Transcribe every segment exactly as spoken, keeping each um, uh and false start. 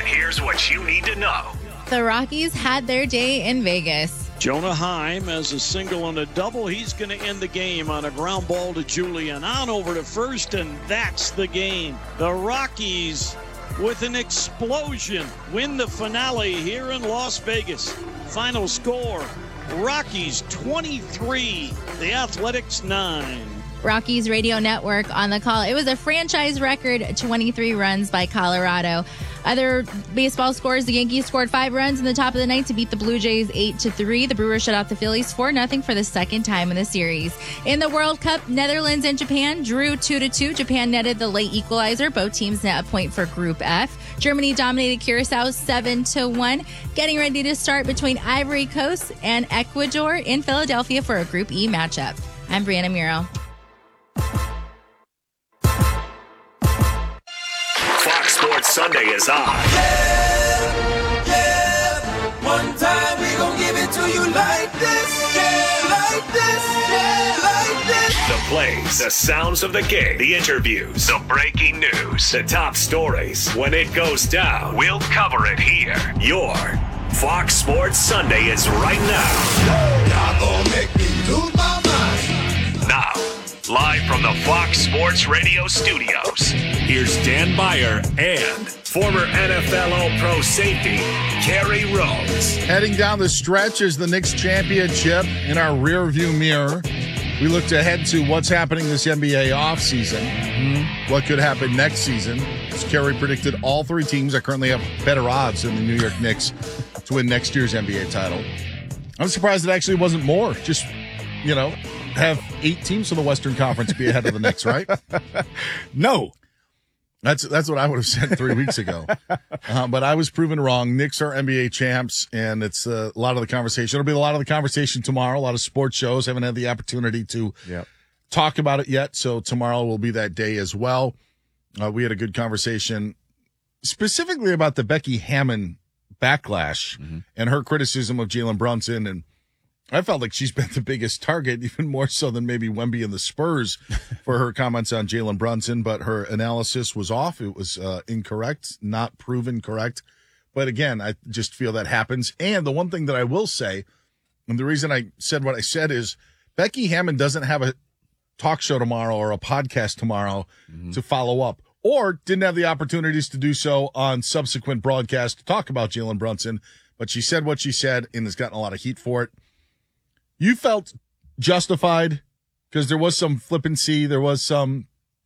here's what you need to know. The Rockies had their day in Vegas. Jonah Heim as a single and a double. He's going to end the game on a ground ball to Julian. On over to first, and that's the game. The Rockies, with an explosion, win the finale here in Las Vegas. Final score, Rockies twenty-three, the Athletics nine. Rockies Radio Network on the call. It was a franchise record twenty-three runs by Colorado. Other baseball scores, the Yankees scored five runs in the top of the ninth to beat the Blue Jays eight to three. The Brewers shut out the Phillies four nothing for the second time in the series. In the World Cup, Netherlands and Japan drew two to two. Japan netted the late equalizer. Both teams net a point for Group F. Germany dominated Curacao seven to one. Getting ready to start between Ivory Coast and Ecuador in Philadelphia for a Group E matchup. I'm Brianna Muro. Fox Sports Sunday is on. Yeah, yeah. One time we gon' give it to you like this. Yeah, like this. Yeah, like this. The plays, the sounds of the game, the interviews, the breaking news, the top stories. When it goes down, we'll cover it here. Your Fox Sports Sunday is right now. Y'all gon' make me lose my mind. Now, live from the Fox Sports Radio studios, here's Dan Beyer and former N F L All-Pro safety, Kerry Rhodes. Heading down the stretch is the Knicks championship in our rearview mirror. We looked ahead to what's happening this N B A offseason, mm-hmm. what could happen next season. As Kerry predicted, all three teams that currently have better odds than the New York Knicks to win next year's N B A title. I'm surprised it actually wasn't more. Just, you know, have eight teams from the Western Conference be ahead of the Knicks, right? No. That's that's what I would have said three weeks ago. Uh, but I was proven wrong. Knicks are N B A champs, and it's uh, a lot of the conversation. It'll be a lot of the conversation tomorrow. A lot of sports shows haven't had the opportunity to yep. talk about it yet, so tomorrow will be that day as well. Uh, we had a good conversation specifically about the Becky Hammon backlash mm-hmm. and her criticism of Jalen Brunson, and I felt like she's been the biggest target, even more so than maybe Wemby and the Spurs for her comments on Jalen Brunson, but her analysis was off. It was uh, incorrect, not proven correct. But again, I just feel that happens. And the one thing that I will say, and the reason I said what I said is Becky Hammon doesn't have a talk show tomorrow or a podcast tomorrow mm-hmm. to follow up, or didn't have the opportunities to do so on subsequent broadcasts to talk about Jalen Brunson. But she said what she said and has gotten a lot of heat for it. You felt justified because there was some flippancy, there was some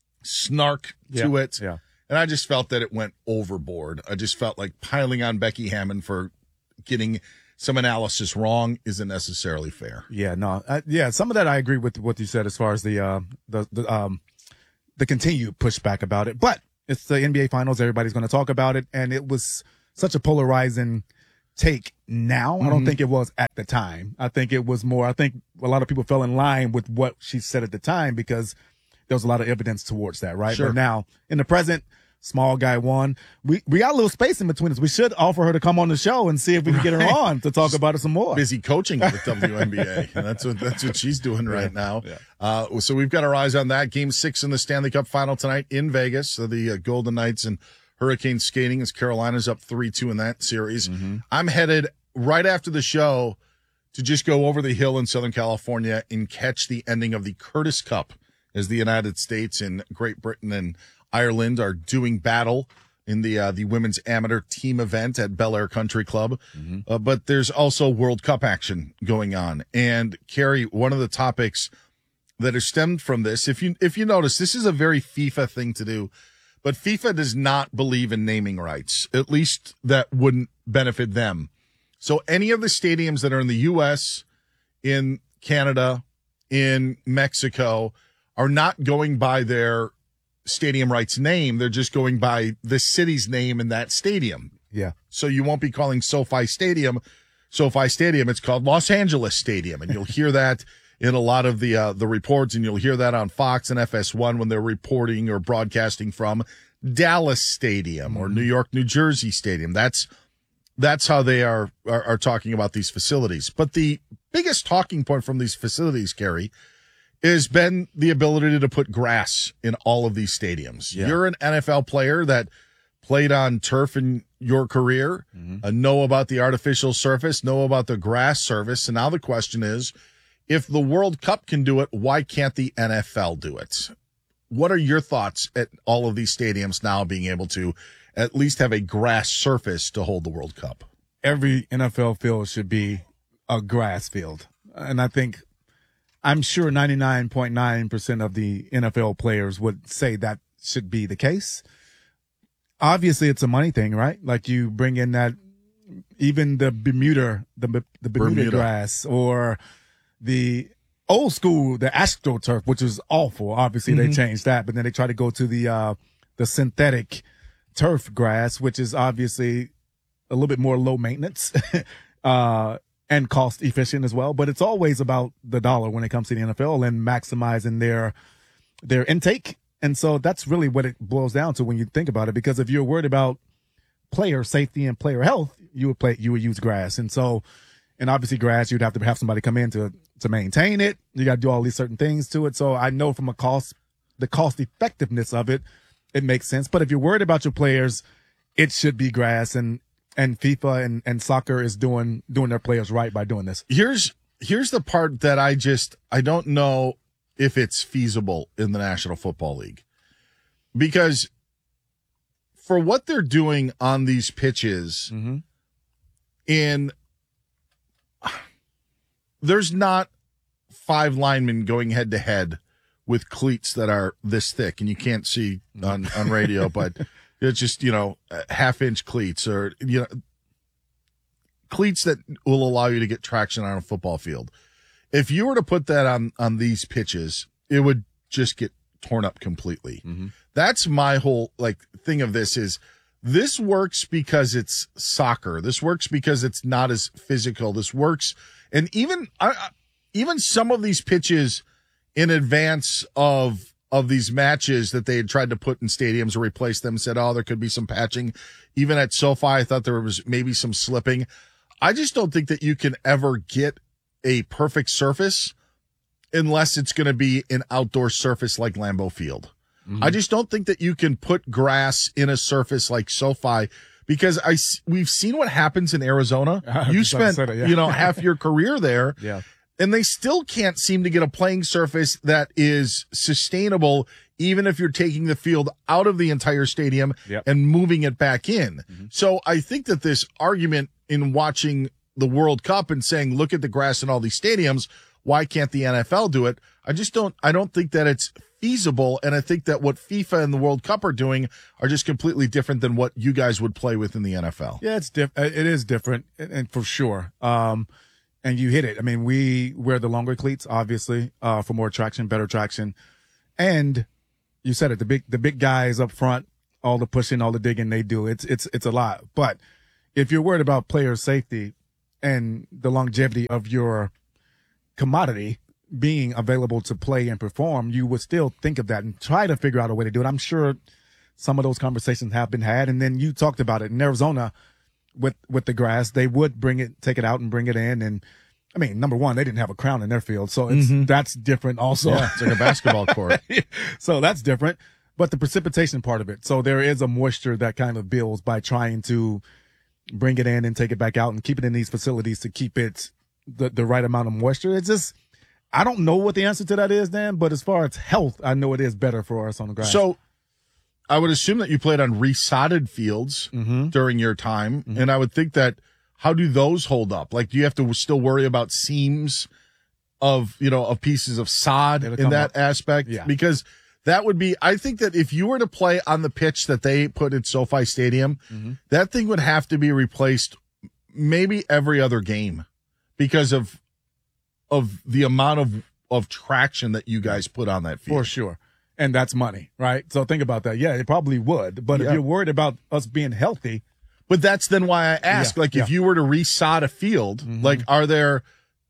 snark to yeah, it. Yeah. And I just felt that it went overboard. I just felt like piling on Becky Hammon for getting some analysis wrong isn't necessarily fair. Yeah, no. Uh, yeah, some of that I agree with what you said as far as the uh, the the um the continued pushback about it. But it's the N B A Finals, everybody's going to talk about it, and it was such a polarizing take now. Mm-hmm. I don't think it was at the time. I think it was more, I think a lot of people fell in line with what she said at the time because there was a lot of evidence towards that, right? Sure. But now, in the present, small guy won. We we got a little space in between us. We should offer her to come on the show and see if we can get her on to talk about it some more. Busy coaching with W N B A. And that's what that's what she's doing right yeah. now. Yeah. Uh, so we've got our eyes on that. Game six in the Stanley Cup final tonight in Vegas. So the uh, Golden Knights and Hurricanes skating as Carolina's up three two in that series. Mm-hmm. I'm headed right after the show to just go over the hill in Southern California and catch the ending of the Curtis Cup as the United States and Great Britain and Ireland are doing battle in the uh, the women's amateur team event at Bel Air Country Club. Mm-hmm. Uh, but there's also World Cup action going on. And Kerry, one of the topics that has stemmed from this, if you if you notice, this is a very FIFA thing to do, but FIFA does not believe in naming rights. At least that wouldn't benefit them. So any of the stadiums that are in the U S, in Canada, in Mexico are not going by their stadium rights name. They're just going by the city's name in that stadium. Yeah. So you won't be calling SoFi Stadium SoFi Stadium. It's called Los Angeles Stadium. And you'll hear that in a lot of the, uh, the reports, and you'll hear that on Fox and F S one when they're reporting or broadcasting from Dallas Stadium or New York, New Jersey Stadium. That's, That's how they are, are are talking about these facilities. But the biggest talking point from these facilities, Kerry, has been the ability to put grass in all of these stadiums. Yeah. You're an N F L player that played on turf in your career, Mm-hmm. uh, know about the artificial surface, know about the grass surface. And now the question is, if the World Cup can do it, why can't the N F L do it? What are your thoughts at all of these stadiums now being able to at least have a grass surface to hold the World Cup? Every N F L field should be a grass field. And I think, I'm sure ninety-nine point nine percent of the N F L players would say that should be the case. Obviously, it's a money thing, right? Like you bring in that, even the Bermuda, the, the Bermuda, Bermuda. grass, or the old school, the AstroTurf, which was awful. Obviously, Mm-hmm. they changed that, but then they try to go to the, uh, the synthetic turf grass, which is obviously a little bit more low maintenance, uh, and cost efficient as well. But it's always about the dollar when it comes to the N F L and maximizing their, their intake. And so that's really what it boils down to when you think about it, because if you're worried about player safety and player health, you would play, you would use grass. And so, and obviously grass, you'd have to have somebody come in to, to maintain it. You got to do all these certain things to it. So I know from a cost, the cost effectiveness of it, it makes sense. But if you're worried about your players, it should be grass, and, and FIFA and, and soccer is doing, doing their players right by doing this. Here's here's the part that I just I don't know if it's feasible in the National Football League. Because for what they're doing on these pitches, Mm-hmm. in there's not five linemen going head to head with cleats that are this thick, and you can't see on, on radio, but it's just, you know, half inch cleats, or, you know, cleats that will allow you to get traction on a football field. If you were to put that on, on these pitches, it would just get torn up completely. Mm-hmm. That's my whole like thing of this is this works because it's soccer. This works because it's not as physical. This works. And even, I, I- even some of these pitches in advance of, of these matches that they had tried to put in stadiums or replace them, said, oh, there could be some patching. Even at SoFi, I thought there was maybe some slipping. I just don't think that you can ever get a perfect surface unless it's going to be an outdoor surface like Lambeau Field. Mm-hmm. I just don't think that you can put grass in a surface like SoFi, because I, s- we've seen what happens in Arizona. I was You just about to spent, say that, yeah. you know, half your career there. Yeah. And they still can't seem to get a playing surface that is sustainable, even if you're taking the field out of the entire stadium Yep. and moving it back in. Mm-hmm. So I think that this argument in watching the World Cup and saying, look at the grass in all these stadiums, why can't the N F L do it? I just don't, I don't think that it's feasible. And I think that what FIFA and the World Cup are doing are just completely different than what you guys would play with in the N F L. Yeah, it's diff- It is different, and, and for sure. Um, and you hit it. I mean, we wear the longer cleats, obviously, uh, for more traction, better traction. And you said it, the big, the big guys up front, all the pushing, all the digging they do. It's, it's, it's a lot. But if you're worried about player safety and the longevity of your commodity being available to play and perform, you would still think of that and try to figure out a way to do it. I'm sure some of those conversations have been had. And then you talked about it in Arizona with, with the grass. They would bring it, take it out and bring it in. And I mean, number one, they didn't have a crown in their field. So it's, that's different also. Yeah, it's like a basketball court. So that's different. But the precipitation part of it. So there is a moisture that kind of builds by trying to bring it in and take it back out and keep it in these facilities to keep it the, the right amount of moisture. It's just, I don't know what the answer to that is, Dan, but as far as health, I know it is better for us on the grass. So I would assume that you played on resodded fields during your time. And I would think that, how do those hold up? Like, do you have to still worry about seams of, you know, of pieces of sod It'll in come that up. aspect? Yeah. Because that would be, I think that if you were to play on the pitch that they put at SoFi Stadium, that thing would have to be replaced maybe every other game because of, of the amount of, of traction that you guys put on that field. for sure. And that's money, right? So think about that. Yeah, it probably would. But Yeah. if you're worried about us being healthy, But that's then why I ask, Yeah, like, if yeah. Mm-hmm. you were to resod a field, like, are there,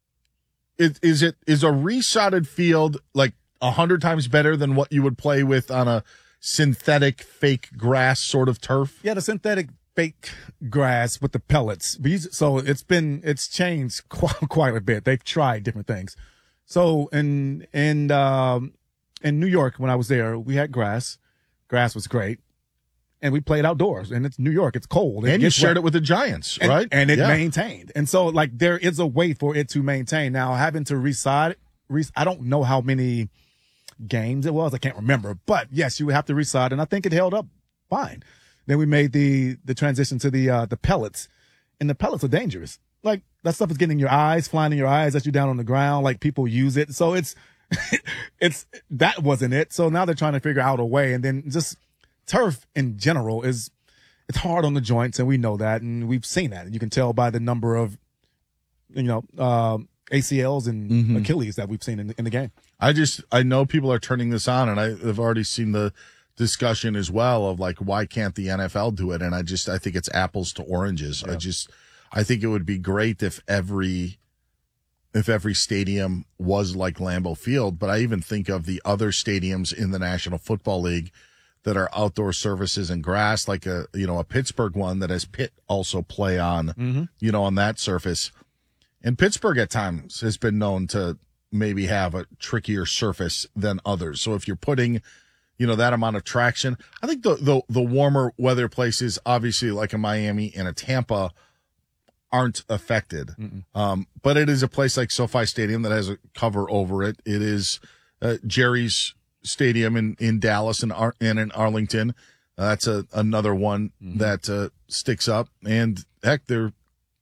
is, is it, is a resodded field like a hundred times better than what you would play with on a synthetic fake grass sort of turf? yeah, the synthetic fake grass with the pellets. We use- So it's been, it's changed quite, quite a bit. They've tried different things. So in, in, um, in New York, when I was there, we had grass. Grass was great. and we played outdoors, and it's New York. It's cold. It And you gets shared wet. it with the Giants, And- right? And it Yeah. maintained. And so, like, there is a way for it to maintain. Now, having to reside, re- I don't know how many games it was. I can't remember. But, yes, you would have to reside, and I think it held up fine. Then we made the the transition to the uh, the pellets, and the pellets are dangerous. Like, that stuff is getting in your eyes, flying in your eyes as you're down on the ground. Like, people use it. So it's it's that wasn't it. So now they're trying to figure out a way. And then just turf in general is it's hard on the joints, and we know that, and we've seen that. You can tell by the number of you know um, A C Ls and Mm-hmm. Achilles that we've seen in, in the game. I just I know people are turning this on, and I've already seen the discussion as well of like, why can't the N F L do it? And I just I think it's apples to oranges. I just I think it would be great if every if every stadium was like Lambeau Field. But I even think of the other stadiums in the National Football League that are outdoor surfaces and grass, like a you know a Pittsburgh one that has Pitt also play on Mm-hmm. you know on that surface. And Pittsburgh at times has been known to maybe have a trickier surface than others. So if you're putting, you know, that amount of traction, I think the the, the warmer weather places, obviously like a Miami and a Tampa, aren't affected. Um, but it is a place like SoFi Stadium that has a cover over it. It is uh, Jerry's Stadium in, in Dallas and, Ar- and in Arlington. Uh, that's a, another one that uh, sticks up. And heck, they're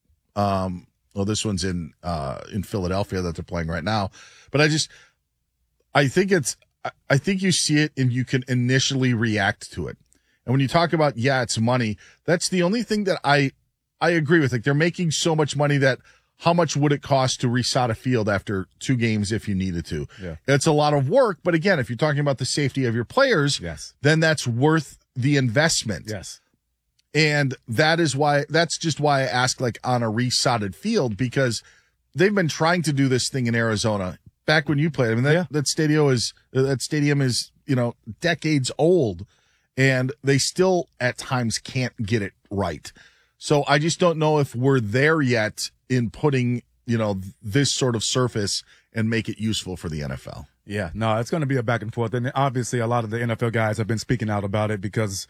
um, well, this one's in uh, in Philadelphia that they're playing right now. But I just, I think it's, I- I think you see it and you can initially react to it. And when you talk about, yeah, it's money, that's the only thing that I, I agree with. Like, they're making so much money that how much would it cost to resod a field after two games if you needed to? Yeah. It's a lot of work. But again, if you're talking about the safety of your players, Yes. then that's worth the investment. Yes. And that is why, that's just why I ask, like, on a resodded field, because they've been trying to do this thing in Arizona back when you played. I mean, that, Yeah. that stadium is, that stadium is, you know, decades old, and they still at times can't get it right. So I just don't know if we're there yet in putting, you know, this sort of surface and make it useful for the N F L. Yeah, no, it's going to be a back and forth. And obviously a lot of the N F L guys have been speaking out about it because,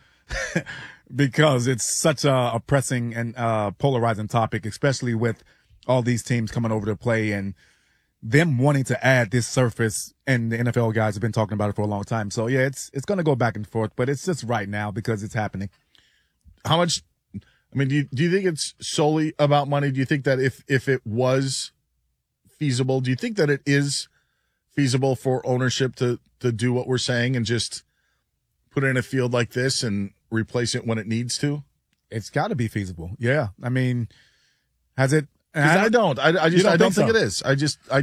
because it's such a, a pressing and uh, polarizing topic, especially with all these teams coming over to play and them wanting to add this surface. And the N F L guys have been talking about it for a long time. So yeah, it's, it's going to go back and forth, but it's just right now because it's happening. How much, I mean, do you, do you think it's solely about money? Do you think that if, if it was feasible, do you think that it is feasible for ownership to, to do what we're saying and just put it in a field like this and replace it when it needs to? It's got to be feasible. Yeah. I mean, has it? Because I don't, I, I just, don't I don't think think, so? it is. I just, I,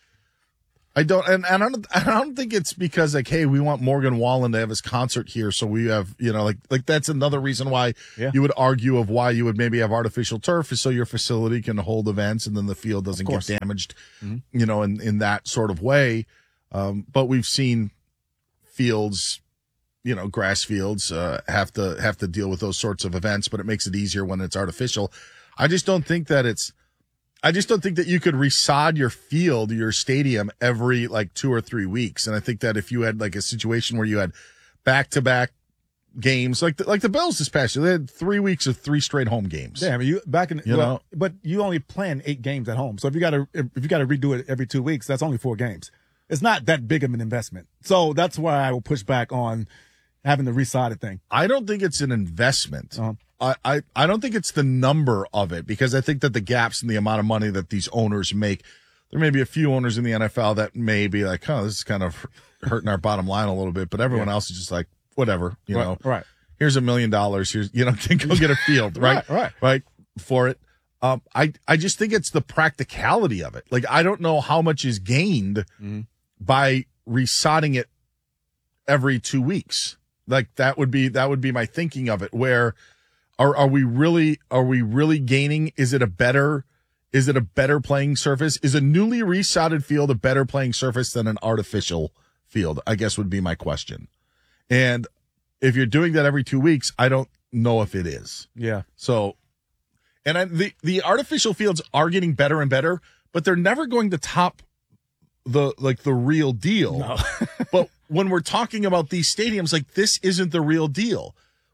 I don't, and, and I don't, I don't think it's because like, hey, we want Morgan Wallen to have his concert here. So we have, you know, like, like that's another reason why Yeah. you would argue of why you would maybe have artificial turf is so your facility can hold events and then the field doesn't get course. damaged, you know, in, in that sort of way. Um, but we've seen fields, you know, grass fields, uh, have to, have to deal with those sorts of events, but it makes it easier when it's artificial. I just don't think that it's, I just don't think that you could resod your field, your stadium every like two or three weeks. And I think that if you had like a situation where you had back to back games, like the, like the Bills this past year, they had three weeks of three straight home games. Yeah, I mean, you back in, You well, know? but you only plan eight games at home. So if you got to, if you got to redo it every two weeks, that's only four games. It's not that big of an investment. So that's why I will push back on having the resided thing. I don't think it's an investment. Uh-huh. I, I, I don't think it's the number of it, because I think that the gaps in the amount of money that these owners make, there may be a few owners in the N F L that may be like, oh, this is kind of hurting our bottom line a little bit, but everyone Yeah. else is just like, whatever, you Right, know, right. here's a million dollars. Here's, you know, go get a field, right? Right, right. Right. For it. Um, I, I just think it's the practicality of it. Like, I don't know how much is gained by resodding it every two weeks. Like, that would be, that would be my thinking of it, where are, are we really, are we really gaining? Is it a better, is it a better playing surface? Is a newly resodded field a better playing surface than an artificial field? I guess would be my question. And if you're doing that every two weeks, I don't know if it is. Yeah. So, and I, the, the artificial fields are getting better and better, but they're never going to top the, like the real deal. No. But when we're talking about these stadiums, like, this isn't the real deal.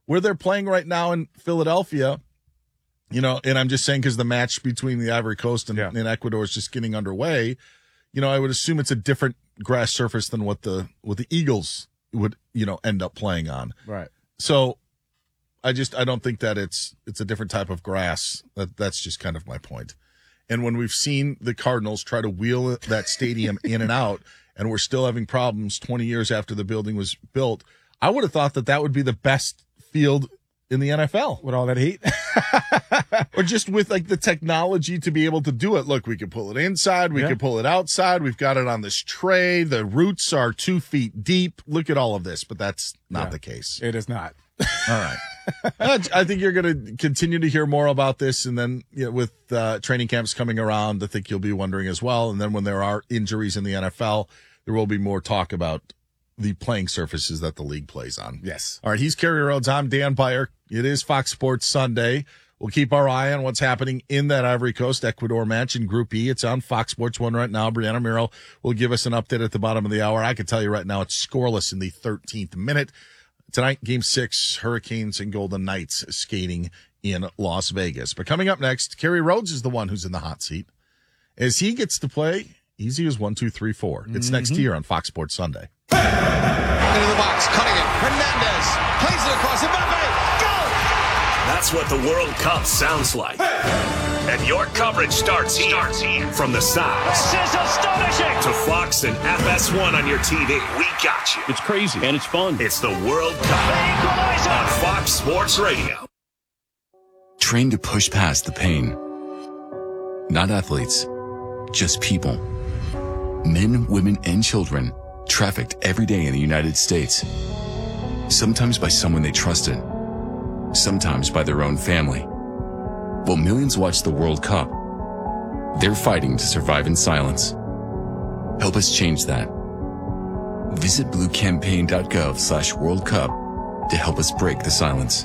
where they're playing right now in Philadelphia, you know, and I'm just saying because the match between the Ivory Coast and, Yeah. and Ecuador is just getting underway, you know, I would assume it's a different grass surface than what the what the Eagles would, you know, end up playing on. Right. So I just I don't think that it's it's a different type of grass. That that's just kind of my point. And when we've seen the Cardinals try to wheel that stadium in and out, and we're still having problems twenty years after the building was built, I would have thought that that would be the best field in the N F L. With all that heat. Or just with like the technology to be able to do it. Look, we can pull it inside. We Yeah. can pull it outside. We've got it on this tray. The roots are two feet deep. Look at all of this, but that's not Yeah. the case. It is not. All right. I I think you're going to continue to hear more about this. And then you know, with uh, training camps coming around, I think you'll be wondering as well. And then when there are injuries in the N F L, there will be more talk about the playing surfaces that the league plays on. Yes. All right. He's Kerry Rhodes. I'm Dan Byer. It is Fox Sports Sunday. We'll keep our eye on what's happening in that Ivory Coast Ecuador match in Group E. It's on Fox Sports one right now. Brianna Miro will give us an update at the bottom of the hour. I can tell you right now it's scoreless in the thirteenth minute. Tonight, Game six, Hurricanes and Golden Knights skating in Las Vegas. But coming up next, Kerry Rhodes is the one who's in the hot seat as he gets to play easy as one, two, three, four. It's Mm-hmm. next year on Fox Sports Sunday. Into the box, cutting it. Hernandez plays it across. Mbappe, go! That's what the World Cup sounds like. And your coverage starts here. Starts here. From the sides This is astonishing. to Fox and F S one on your T V. We got you. It's crazy and it's fun. It's the World Cup on Fox Sports Radio. Trained to push past the pain. Not athletes, just people. Men, women, and children trafficked every day in the United States. Sometimes by someone they trusted, sometimes by their own family. While millions watch the World Cup, they're fighting to survive in silence. Help us change that. Visit bluecampaign.gov slash World Cup to help us break the silence.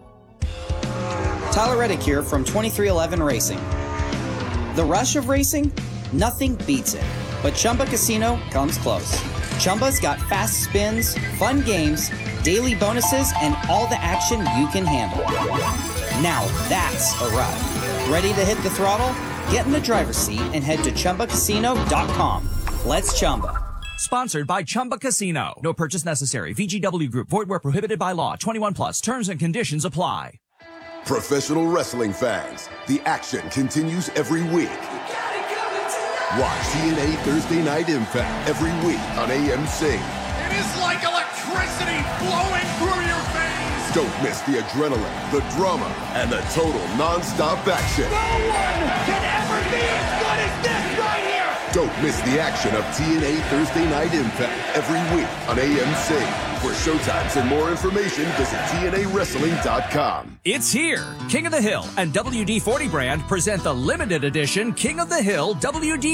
Tyler Reddick here from twenty-three eleven Racing. The rush of racing? Nothing beats it. But Chumba Casino comes close. Chumba's got fast spins, fun games, daily bonuses, and all the action you can handle. Now that's a ride. Ready to hit the throttle? Get in the driver's seat and head to Chumba Casino dot com. Let's Chumba. Sponsored by Chumba Casino. No purchase necessary. V G W Group. Void where prohibited by law. twenty-one plus. Terms and conditions apply. Professional wrestling fans, the action continues every week. Watch T N A Thursday Night Impact every week on A M C. It is like electricity flowing through your veins. Don't miss the adrenaline, the drama, and the total non-stop action. No one can ever be as good as this right here. Don't miss the action of T N A Thursday Night Impact every week on A M C. For showtimes and more information, visit T N A wrestling dot com. It's here. King of the Hill and W D forty brand present the limited edition King of the Hill W D